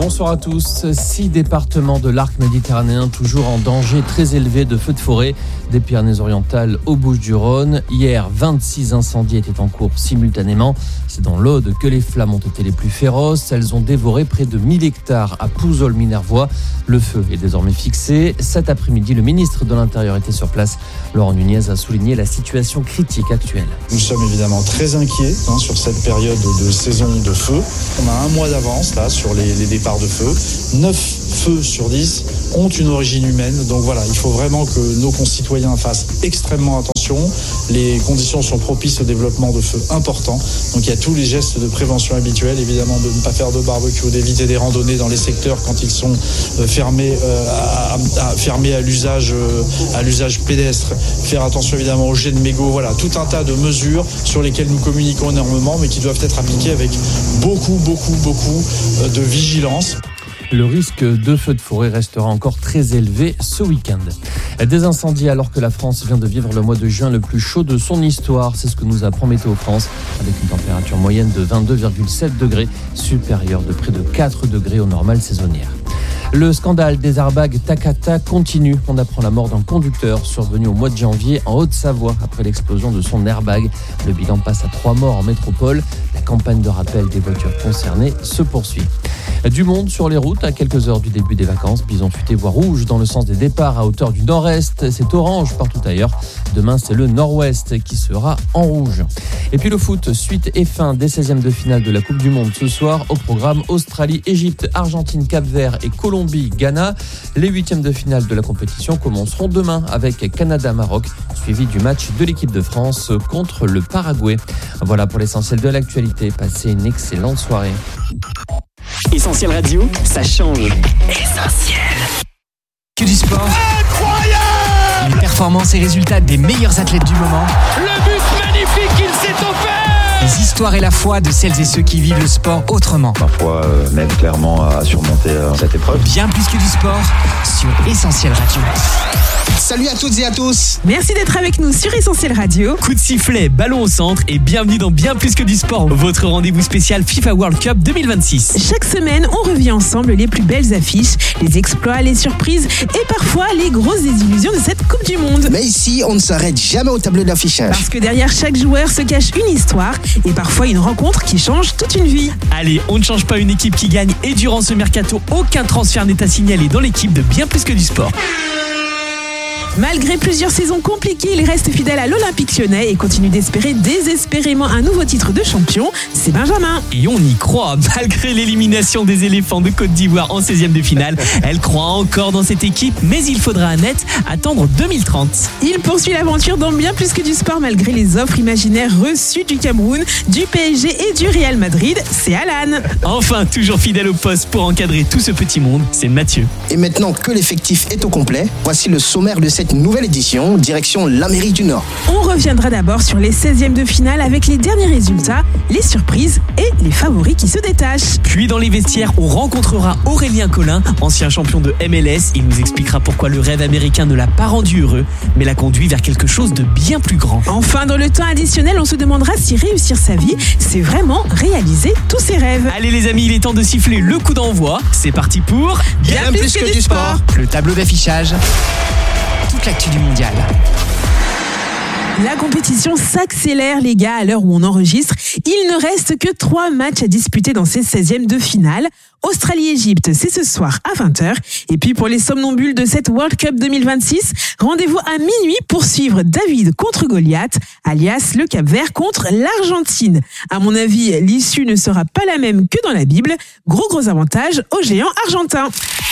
Bonsoir à tous. 6 départements de l'arc méditerranéen toujours en danger très élevé de feux de forêt, des Pyrénées-Orientales aux Bouches-du-Rhône. Hier, 26 incendies étaient en cours simultanément. C'est dans l'Aude que les flammes ont été les plus féroces. Elles ont dévoré près de 1000 hectares à Pouzol-Minervois. Le feu est désormais fixé. Cet après-midi, le ministre de l'Intérieur était sur place. Laurent Nunez a souligné la situation critique actuelle. Nous sommes évidemment très inquiets sur cette période de saison de feu. On a un mois d'avance là sur les départs de feu. 9 feux sur 10 ont une origine humaine. Donc voilà, il faut vraiment que nos concitoyens fassent extrêmement attention. Les conditions sont propices au développement de feux importants. Donc il y a tous les gestes de prévention habituels, évidemment de ne pas faire de barbecue, d'éviter des randonnées dans les secteurs quand ils sont fermés à l'usage pédestre. Faire attention évidemment aux jets de mégots. Voilà, tout un tas de mesures sur lesquelles nous communiquons énormément, mais qui doivent être appliquées avec beaucoup de vigilance. Le risque de feu de forêt restera encore très élevé ce week-end. Des incendies alors que la France vient de vivre le mois de juin le plus chaud de son histoire. C'est ce que nous apprend Météo France, avec une température moyenne de 22,7 degrés, supérieure de près de 4 degrés aux normales saisonnières. Le scandale des airbags Takata continue. On apprend la mort d'un conducteur survenu au mois de janvier en Haute-Savoie après l'explosion de son airbag. Le bilan passe à 3 morts en métropole. La campagne de rappel des voitures concernées se poursuit. Du monde sur les routes à quelques heures du début des vacances. Bison futé voie rouge dans le sens des départs à hauteur du nord-est. C'est orange partout ailleurs. Demain, c'est le nord-ouest qui sera en rouge. Et puis le foot, suite et fin des 16e de finale de la Coupe du Monde ce soir. Au programme Australie, Égypte, Argentine, Cap-Vert et Colombie, Ghana. Les 8e de finale de la compétition commenceront demain avec Canada-Maroc, suivi du match de l'équipe de France contre le Paraguay. Voilà pour l'essentiel de l'actualité. Passez une excellente soirée. Essentiel Radio, ça change. Essentiel. Que du sport. Incroyable! Les performances et résultats des meilleurs athlètes du moment. Le but magnifique qu'il s'est offert! Les histoires et la foi de celles et ceux qui vivent le sport autrement. Parfois, même clairement à surmonter cette épreuve. Bien plus que du sport sur Essentiel Radio. Salut à toutes et à tous. Merci d'être avec nous sur Essentiel Radio. Coup de sifflet, ballon au centre et bienvenue dans Bien plus que du sport, votre rendez-vous spécial FIFA World Cup 2026. Chaque semaine, on revient ensemble les plus belles affiches, les exploits, les surprises et parfois les grosses désillusions de cette Coupe du Monde. Mais ici, on ne s'arrête jamais au tableau d'affichage. Parce que derrière chaque joueur se cache une histoire et parfois une rencontre qui change toute une vie. Allez, on ne change pas une équipe qui gagne et durant ce mercato, aucun transfert n'est à signaler dans l'équipe de Bien plus que du sport. Malgré plusieurs saisons compliquées, il reste fidèle à l'Olympique Lyonnais et continue d'espérer désespérément un nouveau titre de champion. C'est Benjamin. Et on y croit, malgré l'élimination des éléphants de Côte d'Ivoire en 16e de finale. Elle croit encore dans cette équipe, mais il faudra à net attendre 2030. Il poursuit l'aventure dans Bien plus que du sport malgré les offres imaginaires reçues du Cameroun, du PSG et du Real Madrid. C'est Alan. Enfin, toujours fidèle au poste pour encadrer tout ce petit monde, c'est Mathieu. Et maintenant que l'effectif est au complet, voici le sommaire de cette nouvelle édition, direction l'Amérique du Nord. On reviendra d'abord sur les 16e de finale avec les derniers résultats, les surprises et les favoris qui se détachent. Puis dans les vestiaires, on rencontrera Aurélien Collin, ancien champion de MLS. Il nous expliquera pourquoi le rêve américain ne l'a pas rendu heureux, mais l'a conduit vers quelque chose de bien plus grand. Enfin, dans le temps additionnel, on se demandera si réussir sa vie, c'est vraiment réaliser tous ses rêves. Allez les amis, il est temps de siffler le coup d'envoi. C'est parti pour Bien plus que du sport. Le tableau d'affichage. Toute l'actu du mondial. La compétition s'accélère les gars à l'heure où on enregistre. Il ne reste que 3 matchs à disputer dans ces 16e de finale. Australie-Égypte, c'est ce soir à 20h. Et puis pour les somnambules de cette World Cup 2026, rendez-vous à minuit pour suivre David contre Goliath, alias le Cap-Vert contre l'Argentine. À mon avis, l'issue ne sera pas la même que dans la Bible. Gros avantage aux géants argentins.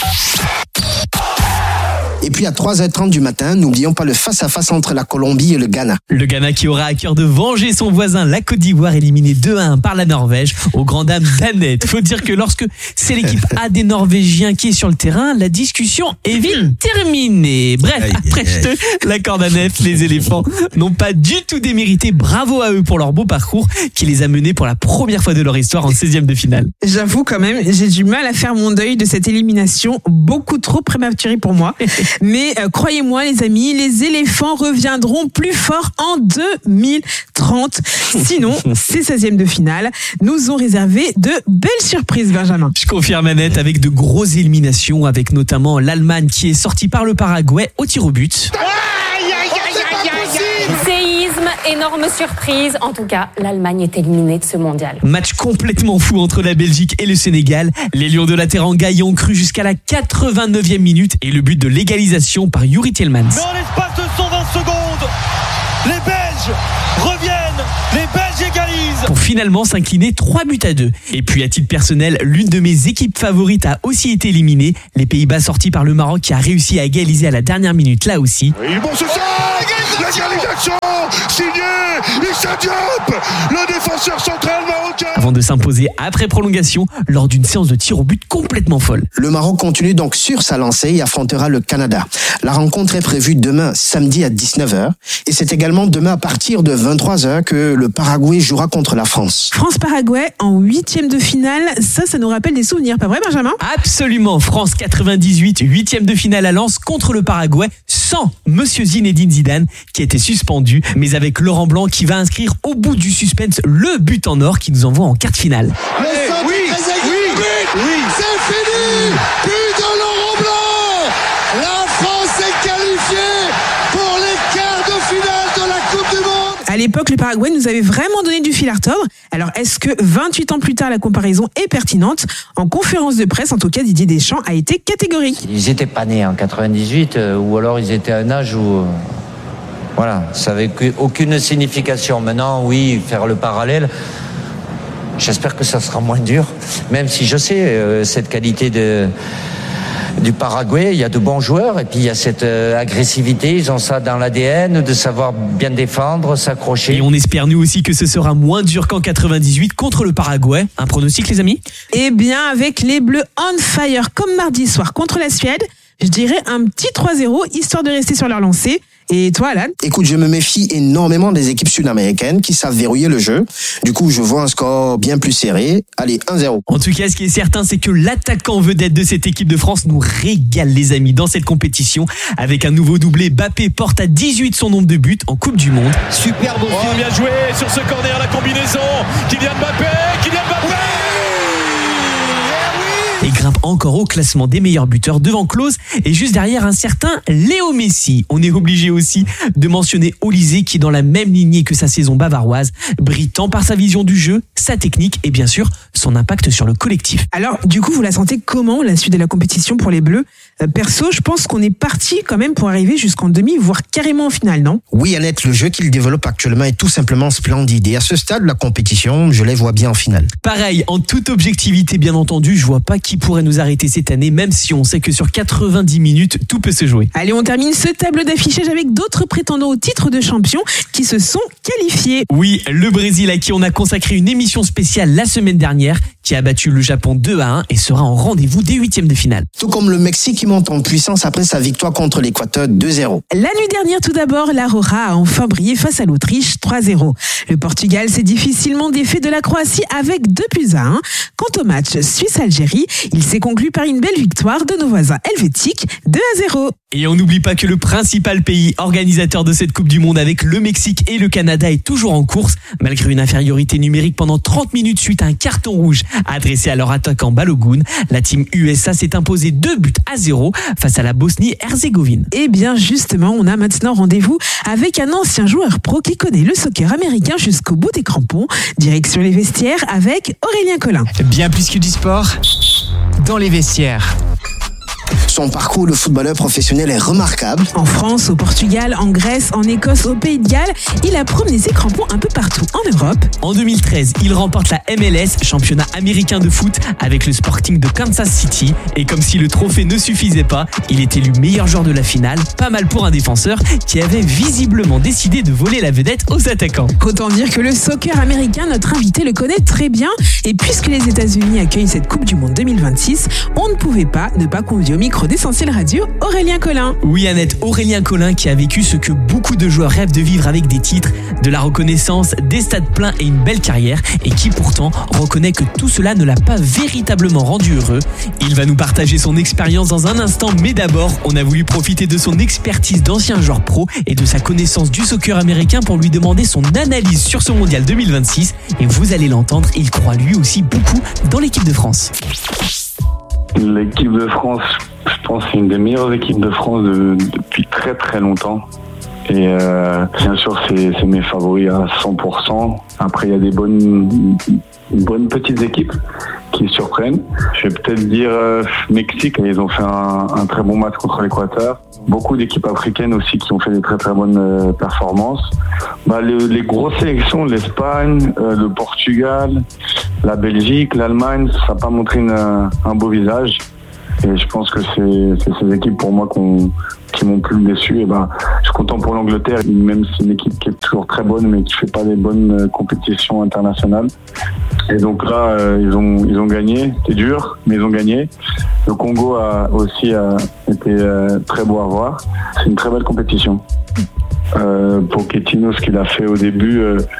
Et puis à 3h30 du matin, n'oublions pas le face-à-face entre la Colombie et le Ghana. Le Ghana qui aura à cœur de venger son voisin, la Côte d'Ivoire, éliminé 2-1 par la Norvège, aux grandes dames d'Annette. Faut dire que lorsque c'est l'équipe A des Norvégiens qui est sur le terrain, la discussion est vite terminée. Bref, après la corde à Annette, les éléphants n'ont pas du tout démérité. Bravo à eux pour leur beau parcours qui les a menés pour la première fois de leur histoire en 16e de finale. J'avoue quand même, j'ai du mal à faire mon deuil de cette élimination beaucoup trop prématurée pour moi. Mais croyez-moi les amis, les éléphants reviendront plus forts en 2030. Sinon, ces 16e de finale nous ont réservé de belles surprises, Benjamin. Je confirme, Annette, avec de grosses éliminations, avec notamment l'Allemagne qui est sortie par le Paraguay au tir au but. Séisme, énorme surprise. En tout cas, l'Allemagne est éliminée de ce mondial. Match complètement fou entre la Belgique et le Sénégal. Les Lions de la Teranga y ont cru jusqu'à la 89e minute et le but de l'égalisation par Yuri Tielemans. Mais en l'espace de 120 secondes, les Belges reviennent, les Belges égalisent. Pour finalement s'incliner 3-2. Et puis à titre personnel, l'une de mes équipes favorites a aussi été éliminée. Les Pays-Bas sortis par le Maroc qui a réussi à égaliser à la dernière minute là aussi. Et bon, c'est ça, l'égalisation signé Issa Diop, le défenseur central marocain. Avant de s'imposer après prolongation lors d'une séance de tir au but complètement folle. Le Maroc continue donc sur sa lancée et affrontera le Canada. La rencontre est prévue demain, samedi à 19h. Et c'est également demain à partir de 23h que le Paraguay jouera contre la France. France-Paraguay en 8e de finale, ça nous rappelle des souvenirs, pas vrai Benjamin ? Absolument, France 98, 8e de finale à Lens contre le Paraguay, sans Monsieur Zinedine Zidane qui était suspendu, mais avec Laurent Blanc qui va inscrire au bout du suspense le but en or qui nous envoie en quart de finale. Oui, c'est fini, but de Laurent Blanc. La France est qualifiée pour les quarts de finale de la Coupe du Monde. À l'époque, le Paraguay nous avait vraiment donné du fil à retordre. Alors, est-ce que 28 ans plus tard, la comparaison est pertinente ? En conférence de presse, en tout cas, Didier Deschamps a été catégorique. Ils n'étaient pas nés en 98, ou alors ils étaient à un âge où... Voilà, ça n'avait aucune signification. Maintenant, oui, faire le parallèle, j'espère que ça sera moins dur. Même si je sais, cette qualité du Paraguay, il y a de bons joueurs et puis il y a cette agressivité, ils ont ça dans l'ADN, de savoir bien défendre, s'accrocher. Et on espère nous aussi que ce sera moins dur qu'en 98 contre le Paraguay. Un pronostic les amis ? Eh bien, avec les Bleus on fire comme mardi soir contre la Suède, je dirais un petit 3-0, histoire de rester sur leur lancée. Et toi, Alan ? Écoute, je me méfie énormément des équipes sud-américaines qui savent verrouiller le jeu. Du coup, je vois un score bien plus serré. Allez, 1-0. En tout cas, ce qui est certain, c'est que l'attaquant vedette de cette équipe de France nous régale, les amis, dans cette compétition. Avec un nouveau doublé, Mbappé porte à 18 son nombre de buts en Coupe du Monde. Superbe aussi. Bien joué sur ce corner, la combinaison. Kylian Mbappé. Et grimpe encore au classement des meilleurs buteurs devant Klose et juste derrière un certain Léo Messi. On est obligé aussi de mentionner Olysée qui, dans la même lignée que sa saison bavaroise, brille tant par sa vision du jeu, sa technique et bien sûr son impact sur le collectif. Alors, du coup, vous la sentez comment, la suite de la compétition pour les Bleus ? Perso, je pense qu'on est parti quand même pour arriver jusqu'en demi, voire carrément en finale, non ? Oui, Annette, le jeu qu'ils développent actuellement est tout simplement splendide. Et à ce stade de la compétition, je les vois bien en finale. Pareil, en toute objectivité, bien entendu, je vois pas qui pourrait nous arrêter cette année, même si on sait que sur 90 minutes, tout peut se jouer. Allez, on termine ce tableau d'affichage avec d'autres prétendants au titre de champion qui se sont qualifiés. Oui, le Brésil à qui on a consacré une émission spéciale la semaine dernière, qui a battu le Japon 2-1 et sera en rendez-vous des 8e de finale. Tout comme le Mexique qui monte en puissance après sa victoire contre l'Équateur 2-0. La nuit dernière, tout d'abord, la Roja a enfin brillé face à l'Autriche 3-0. Le Portugal s'est difficilement défait de la Croatie avec 2-1. Quant au match Suisse-Algérie, il s'est conclu par une belle victoire de nos voisins helvétiques 2-0. Et on n'oublie pas que le principal pays organisateur de cette Coupe du Monde avec le Mexique et le Canada est toujours en course, malgré une infériorité numérique pendant 30 minutes suite à un carton rouge adressé à leur attaquant Balogun. La team USA s'est imposée 2-0 face à la Bosnie-Herzégovine. Et bien justement, on a maintenant rendez-vous avec un ancien joueur pro qui connaît le soccer américain jusqu'au bout des crampons. Direction les vestiaires avec Aurélien Collin. Bien plus que du sport, dans les vestiaires. Son parcours de footballeur professionnel est remarquable. En France, au Portugal, en Grèce, en Écosse, au Pays de Galles, il a promené ses crampons un peu partout en Europe. En 2013, il remporte la MLS, championnat américain de foot, avec le Sporting de Kansas City. Et comme si le trophée ne suffisait pas, il est élu meilleur joueur de la finale. Pas mal pour un défenseur qui avait visiblement décidé de voler la vedette aux attaquants. Autant dire que le soccer américain, notre invité le connaît très bien. Et puisque les États-Unis accueillent cette Coupe du Monde 2026, on ne pouvait pas ne pas convier au micro micro d'Essentiel Radio, Aurélien Collin. Oui Annette, Aurélien Collin qui a vécu ce que beaucoup de joueurs rêvent de vivre avec des titres, de la reconnaissance, des stades pleins et une belle carrière, et qui pourtant reconnaît que tout cela ne l'a pas véritablement rendu heureux. Il va nous partager son expérience dans un instant, mais d'abord, on a voulu profiter de son expertise d'ancien joueur pro et de sa connaissance du soccer américain pour lui demander son analyse sur ce mondial 2026. Et vous allez l'entendre, il croit lui aussi beaucoup dans l'équipe de France. L'équipe de France, je pense, c'est une des meilleures équipes de France depuis très très longtemps. Et bien sûr, c'est mes favoris à 100%. Après, il y a des bonnes petites équipes qui surprennent. Je vais peut-être dire Mexique, ils ont fait un très bon match contre l'Équateur. Beaucoup d'équipes africaines aussi qui ont fait des très très bonnes performances. Les grosses sélections, l'Espagne, le Portugal, la Belgique, l'Allemagne, ça n'a pas montré un beau visage. Et je pense que c'est ces équipes pour moi qui m'ont plus déçu. Et je suis content pour l'Angleterre, même si c'est une équipe qui est toujours très bonne, mais qui fait pas des bonnes compétitions internationales. Et donc là, ils ont gagné. C'était dur, mais ils ont gagné. Le Congo a aussi été très beau à voir. C'est une très belle compétition. Pochettino, ce qu'il a fait au début,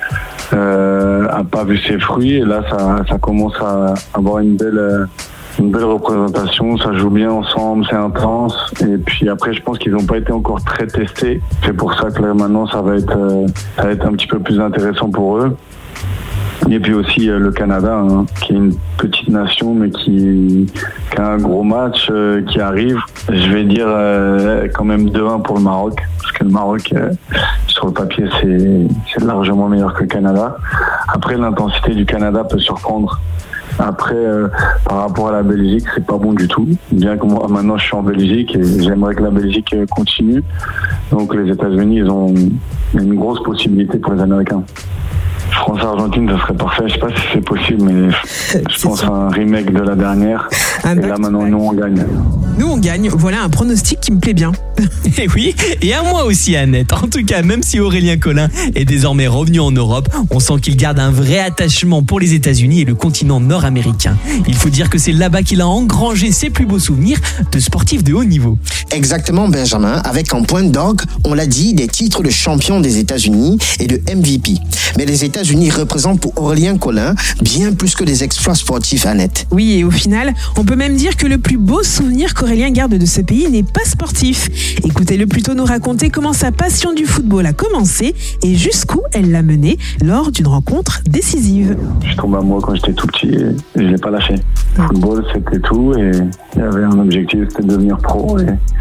a pas vu ses fruits. Et là, ça commence à avoir une belle représentation, ça joue bien ensemble, c'est intense. Et puis après, je pense qu'ils n'ont pas été encore très testés. C'est pour ça que là, maintenant, ça va être un petit peu plus intéressant pour eux. Et puis aussi le Canada, qui est une petite nation, mais qui a un gros match qui arrive. Je vais dire quand même 2-1 pour le Maroc, parce que le Maroc, sur le papier, c'est largement meilleur que le Canada. Après, l'intensité du Canada peut surprendre. Après, par rapport à la Belgique, c'est pas bon du tout. Bien que moi, maintenant, je suis en Belgique et j'aimerais que la Belgique continue. Donc, les États-Unis, ils ont une grosse possibilité pour les Américains. France-Argentine, ça serait parfait. Je sais pas si c'est possible, mais je pense à un remake de la dernière. Et là, maintenant, nous, on gagne. Nous, on gagne. Voilà un pronostic qui me plaît bien. Et oui, et à moi aussi, Annette. En tout cas, même si Aurélien Collin est désormais revenu en Europe, on sent qu'il garde un vrai attachement pour les États-Unis et le continent nord-américain. Il faut dire que c'est là-bas qu'il a engrangé ses plus beaux souvenirs de sportifs de haut niveau. Exactement, Benjamin. Avec en point d'orgue, on l'a dit, des titres de champion des États-Unis et de MVP. Mais les États-Unis représentent pour Aurélien Collin bien plus que des exploits sportifs, Annette. Oui, et au final, on peut même dire que le plus beau souvenir qu'Aurélien garde de ce pays n'est pas sportif. Écoutez-le plutôt nous raconter comment sa passion du football a commencé et jusqu'où elle l'a mené lors d'une rencontre décisive. Je suis tombé amoureux quand j'étais tout petit et je l'ai pas lâché. Le football, c'était tout et il y avait un objectif, c'était de devenir pro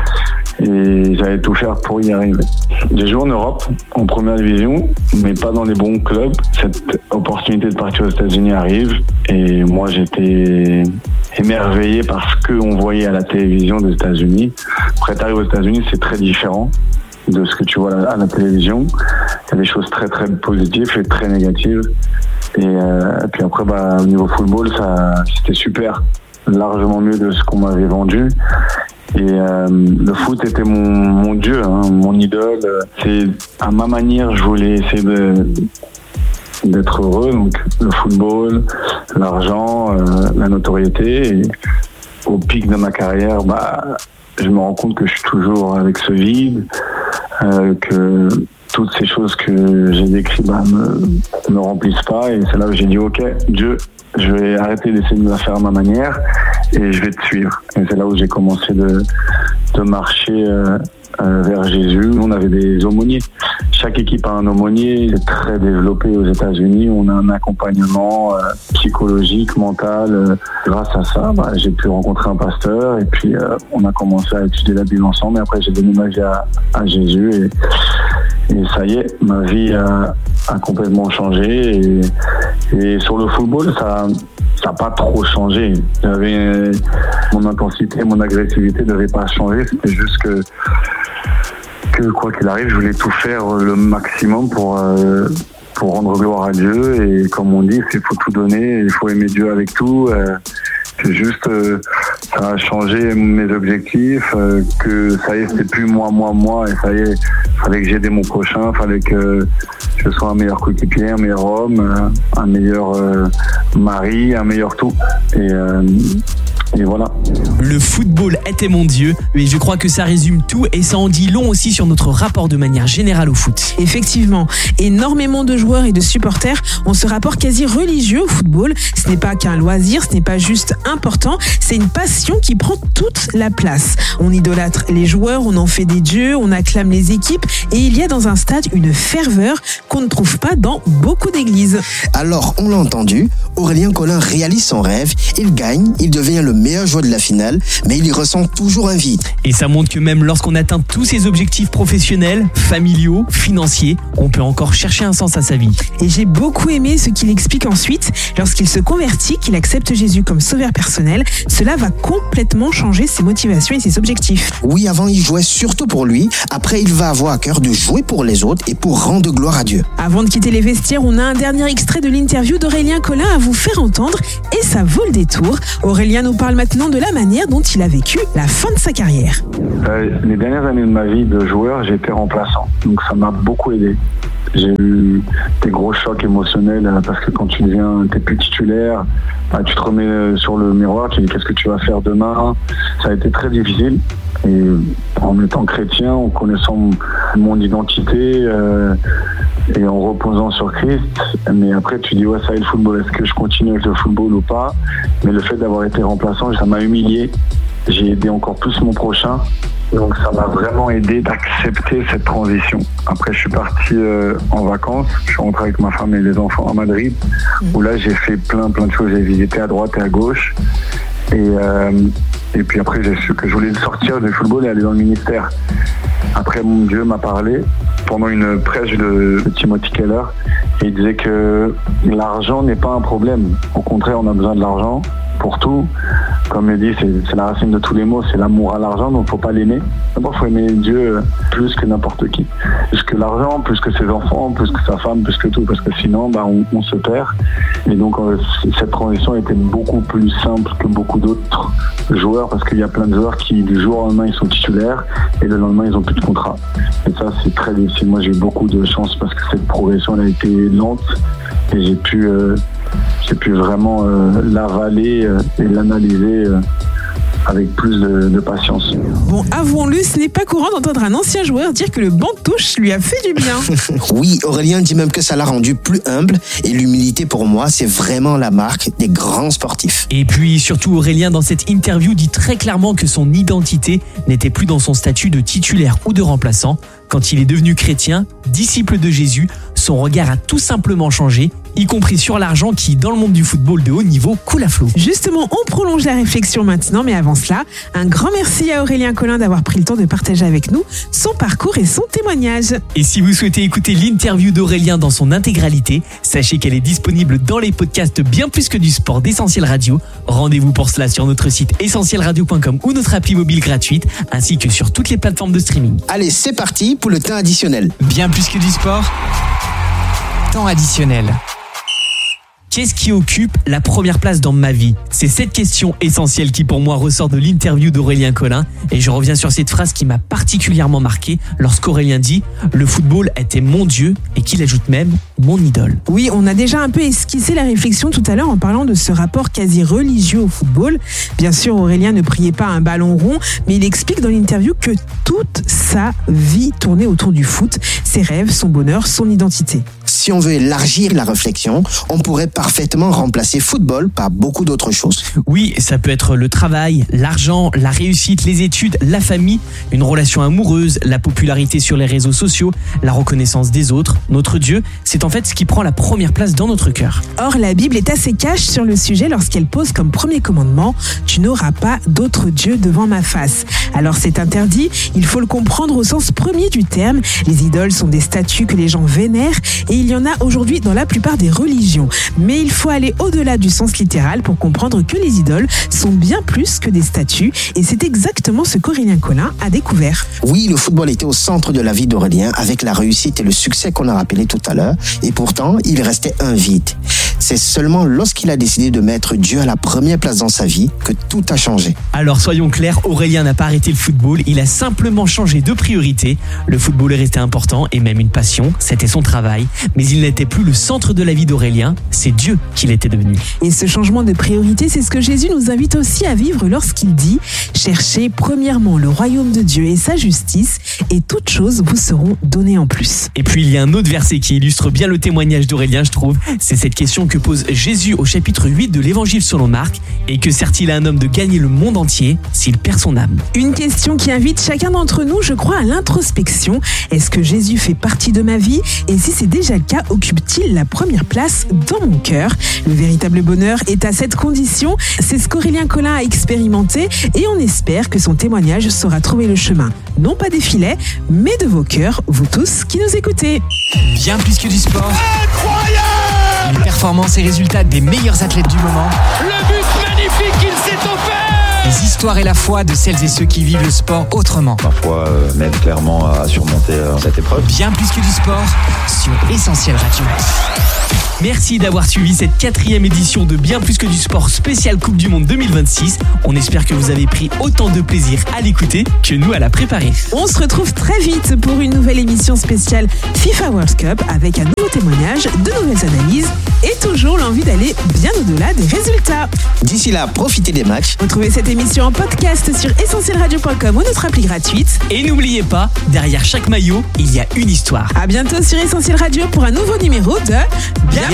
et j'allais tout faire pour y arriver. J'ai joué en Europe, en première division, mais pas dans les bons clubs. Cette opportunité de partir aux États-Unis arrive et moi j'étais émerveillé par ce qu'on voyait à la télévision des États-Unis. Après, t'arrives aux États-Unis, c'est très différent de ce que tu vois à la télévision. Il y a des choses très très positives et très négatives. Et puis après, au niveau football, c'était super, largement mieux de ce qu'on m'avait vendu. Et le foot était mon dieu, mon idole. C'est à ma manière, je voulais essayer d'être heureux. Donc le football, l'argent, la notoriété. Et au pic de ma carrière, je me rends compte que je suis toujours avec ce vide, que toutes ces choses que j'ai décrites me remplissent pas. Et c'est là où j'ai dit, ok, Dieu, je vais arrêter d'essayer de la faire à ma manière et je vais te suivre. Et c'est là où j'ai commencé de marcher vers Jésus. Nous, on avait des aumôniers. Chaque équipe a un aumônier. C'est très développé aux États-Unis. On a un accompagnement psychologique, mental. Grâce à ça, j'ai pu rencontrer un pasteur et puis on a commencé à étudier la Bible ensemble. Et après, j'ai donné ma vie à Jésus et ça y est, ma vie a complètement changé. Et sur le football, ça n'a pas trop changé. Mon intensité, mon agressivité ne devait pas changer. C'était juste que quoi qu'il arrive, je voulais tout faire le maximum pour rendre gloire à Dieu. Et comme on dit, il faut tout donner, il faut aimer Dieu avec tout. C'est juste, ça a changé mes objectifs, que ça y est, c'était plus moi, et ça y est, fallait que j'aide mon prochain, fallait que je sois un meilleur coéquipier, un meilleur homme, un meilleur mari, un meilleur tout. Et Et voilà. Le football était mon Dieu, et je crois que ça résume tout et ça en dit long aussi sur notre rapport de manière générale au foot. Effectivement, énormément de joueurs et de supporters ont ce rapport quasi religieux au football. Ce n'est pas qu'un loisir, ce n'est pas juste important, c'est une passion qui prend toute la place. On idolâtre les joueurs, on en fait des dieux, on acclame les équipes et il y a dans un stade une ferveur qu'on ne trouve pas dans beaucoup d'églises. Alors, on l'a entendu, Aurélien Collin réalise son rêve, il gagne, il devient le meilleur joueur de la finale, mais il y ressent toujours un vide. Et ça montre que même lorsqu'on atteint tous ses objectifs professionnels, familiaux, financiers, on peut encore chercher un sens à sa vie. Et j'ai beaucoup aimé ce qu'il explique ensuite. Lorsqu'il se convertit, qu'il accepte Jésus comme sauveur personnel, cela va complètement changer ses motivations et ses objectifs. Oui, avant il jouait surtout pour lui, après il va avoir à cœur de jouer pour les autres et pour rendre gloire à Dieu. Avant de quitter les vestiaires, on a un dernier extrait de l'interview d'Aurélien Collin à vous faire entendre et ça vaut le détour. Aurélien nous parle maintenant de la manière dont il a vécu la fin de sa carrière. Les dernières années de ma vie de joueur, j'étais remplaçant, donc ça m'a beaucoup aidé. J'ai eu des gros chocs émotionnels parce que quand t'es plus titulaire, tu te remets sur le miroir, tu dis qu'est-ce que tu vas faire demain. Ça a été très difficile et en étant chrétien, en connaissant mon identité et en reposant sur Christ, mais après tu dis ouais, ça y est, le football, est-ce que je continue avec le football ou pas? Mais le fait d'avoir été remplaçant, ça m'a humilié. J'ai aidé encore plus mon prochain. Donc ça m'a vraiment aidé d'accepter cette transition. Après je suis parti en vacances, je suis rentré avec ma femme et les enfants à Madrid, où là j'ai fait plein de choses, j'ai visité à droite et à gauche. Et puis après j'ai su que je voulais sortir du football et aller dans le ministère. Après mon Dieu m'a parlé pendant une prêche de Timothy Keller et il disait que l'argent n'est pas un problème. Au contraire, on a besoin de l'argent pour tout. Comme il dit, c'est la racine de tous les maux, c'est l'amour à l'argent, donc faut pas l'aimer. D'abord, faut aimer Dieu plus que n'importe qui. Plus que l'argent, plus que ses enfants, plus que sa femme, plus que tout, parce que sinon, on se perd. Et donc, cette transition était beaucoup plus simple que beaucoup d'autres joueurs, parce qu'il y a plein de joueurs qui, du jour au lendemain, ils sont titulaires, et le lendemain, ils ont plus de contrat. Et ça, c'est très difficile. Moi, j'ai eu beaucoup de chance, parce que cette progression, elle a été lente, et j'ai pu vraiment l'avaler et l'analyser avec plus de patience. Bon, avouons-le, ce n'est pas courant d'entendre un ancien joueur dire que le banc de touche lui a fait du bien. Oui, Aurélien dit même que ça l'a rendu plus humble et l'humilité pour moi, c'est vraiment la marque des grands sportifs. Et puis surtout, Aurélien, dans cette interview, dit très clairement que son identité n'était plus dans son statut de titulaire ou de remplaçant. Quand il est devenu chrétien, disciple de Jésus, son regard a tout simplement changé, y compris sur l'argent qui, dans le monde du football de haut niveau, coule à flot. Justement, on prolonge la réflexion maintenant, mais avant cela, un grand merci à Aurélien Collin d'avoir pris le temps de partager avec nous son parcours et son témoignage. Et si vous souhaitez écouter l'interview d'Aurélien dans son intégralité, sachez qu'elle est disponible dans les podcasts bien plus que du sport d'Essentiel Radio. Rendez-vous pour cela sur notre site essentielradio.com ou notre appli mobile gratuite, ainsi que sur toutes les plateformes de streaming. Allez, c'est parti pour le temps additionnel. Bien plus que du sport, temps additionnel. Qu'est-ce qui occupe la première place dans ma vie? C'est cette question essentielle qui pour moi ressort de l'interview d'Aurélien Collin et je reviens sur cette phrase qui m'a particulièrement marqué lorsqu'Aurélien dit « Le football était mon Dieu » et qu'il ajoute même « mon idole ». Oui, on a déjà un peu esquissé la réflexion tout à l'heure en parlant de ce rapport quasi religieux au football. Bien sûr, Aurélien ne priait pas un ballon rond, mais il explique dans l'interview que toute sa vie tournait autour du foot, ses rêves, son bonheur, son identité. Si on veut élargir la réflexion, on pourrait parfaitement remplacer football par beaucoup d'autres choses. Oui, ça peut être le travail, l'argent, la réussite, les études, la famille, une relation amoureuse, la popularité sur les réseaux sociaux, la reconnaissance des autres. Notre Dieu, c'est en fait ce qui prend la première place dans notre cœur. Or, la Bible est assez cash sur le sujet lorsqu'elle pose comme premier commandement « Tu n'auras pas d'autre Dieu devant ma face ». Alors c'est interdit, il faut le comprendre au sens premier du terme. Les idoles sont des statues que les gens vénèrent et il y en a aujourd'hui dans la plupart des religions. Mais il faut aller au-delà du sens littéral pour comprendre que les idoles sont bien plus que des statues et c'est exactement ce qu'Aurélien Collin a découvert. Oui, le football était au centre de la vie d'Aurélien avec la réussite et le succès qu'on a rappelé tout à l'heure et pourtant il restait un vide. c'est seulement lorsqu'il a décidé de mettre Dieu à la première place dans sa vie que tout a changé. Alors soyons clairs, Aurélien n'a pas arrêté le football, il a simplement changé de priorité. Le football est resté important et même une passion, c'était son travail. Mais il n'était plus le centre de la vie d'Aurélien, c'est Dieu qu'il était devenu. Et ce changement de priorité, c'est ce que Jésus nous invite aussi à vivre lorsqu'il dit « Cherchez premièrement le royaume de Dieu et sa justice, et toutes choses vous seront données en plus. » Et puis il y a un autre verset qui illustre bien le témoignage d'Aurélien, je trouve. C'est cette question que pose Jésus au chapitre 8 de l'Évangile selon Marc. Et que sert-il à un homme de gagner le monde entier s'il perd son âme? Une question qui invite chacun d'entre nous, je crois, à l'introspection. Est-ce que Jésus fait partie de ma vie? Et si c'est déjà le cas, occupe-t-il la première place dans mon cœur? Le véritable bonheur est à cette condition. C'est ce qu'Aurélien Collin a expérimenté et on espère que son témoignage saura trouver le chemin, non pas des filets, mais de vos cœurs, vous tous qui nous écoutez. Bien plus que du sport. Incroyable! Les performances et résultats des meilleurs athlètes du moment. Le but magnifique qu'il s'est offert! Les histoires et la foi de celles et ceux qui vivent le sport autrement. Parfois, m'aide clairement à surmonter cette épreuve. Bien plus que du sport sur Essentiel Radio. Merci d'avoir suivi cette 4e édition de Bien plus que du sport spécial Coupe du Monde 2026. On espère que vous avez pris autant de plaisir à l'écouter que nous à la préparer. On se retrouve très vite pour une nouvelle émission spéciale FIFA World Cup avec un nouveau témoignage, de nouvelles analyses et toujours l'envie d'aller bien au-delà des résultats. D'ici là, profitez des matchs. Retrouvez cette émission en podcast sur essentielradio.com ou notre appli gratuite. Et n'oubliez pas, derrière chaque maillot, il y a une histoire. À bientôt sur Essentiel Radio pour un nouveau numéro de Bien